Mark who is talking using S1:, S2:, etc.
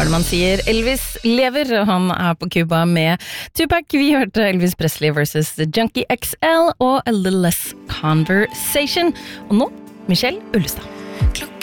S1: det man sier? Elvis lever, og han på Cuba med Tupac. Vi hørte Elvis Presley versus Junkie XL og A Little Less Conversation. Og nå, Michelle Ullestad.